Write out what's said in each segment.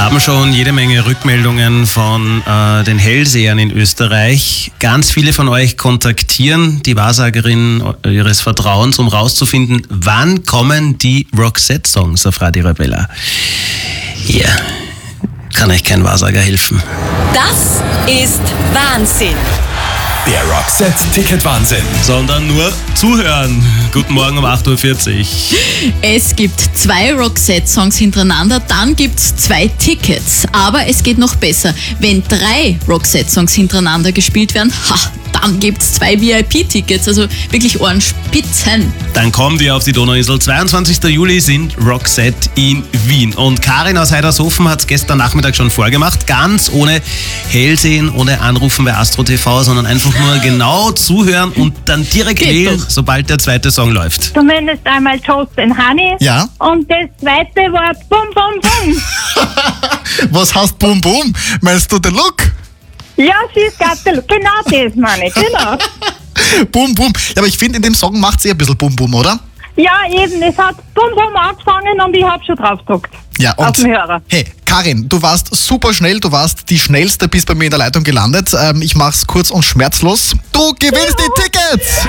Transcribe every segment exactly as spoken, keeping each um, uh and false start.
haben schon jede Menge Rückmeldungen von äh, den Hellsehern in Österreich. Ganz viele von euch kontaktieren die Wahrsagerin ihres Vertrauens, um rauszufinden, wann kommen die Roxette-Songs auf Radio Arabella. Hier kann euch kein Wahrsager helfen. Das ist Wahnsinn. Der Roxette-Ticket-Wahnsinn. Sondern nur zuhören. Guten Morgen um acht Uhr vierzig. Es gibt zwei Roxette-Songs hintereinander, dann gibt's zwei Tickets. Aber es geht noch besser. Wenn drei Roxette-Songs hintereinander gespielt werden, ha, dann gibt's zwei V I P-Tickets, also wirklich Ohrenspitzen. Dann kommen wir auf die Donauinsel. zweiundzwanzigsten Juli sind Roxette in Wien. Und Karin aus Heidershofen hat es gestern Nachmittag schon vorgemacht. Ganz ohne Hellsehen, ohne Anrufen bei Astro T V, sondern einfach nur genau zuhören und dann direkt Geht wählen, doch. sobald der zweite Song läuft. Zumindest einmal Toast and Honey. Ja. Und das zweite war Bum Bum Bum. Was heißt Bum Bum? Meinst du den Look? Ja, she's got the look. Genau das meine ich, genau. Bum Bum. Ja, aber ich finde, in dem Song macht sie ein bisschen Bum Bum, oder? Ja, eben, es hat Bum Bum angefangen und ich habe schon drauf gedruckt. Ja, und Auf dem Hörer. hey, Karin, du warst super schnell, du warst die schnellste, bist bei mir in der Leitung gelandet. Ähm, ich mach's kurz und schmerzlos. Du gewinnst die Tickets!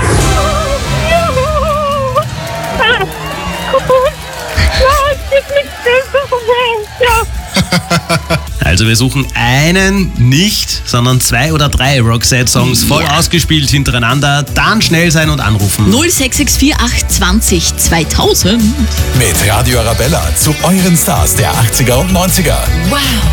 Juhu! Ah, gut. Ja, es gibt nichts Besseres. Ja. Also wir suchen einen nicht, sondern zwei oder drei Roxette-Songs voll Ja. ausgespielt hintereinander. Dann schnell sein und anrufen. null sechs sechs vier acht zwanzig zweitausend. Mit Radio Arabella zu euren Stars der achtziger und neunziger. Wow.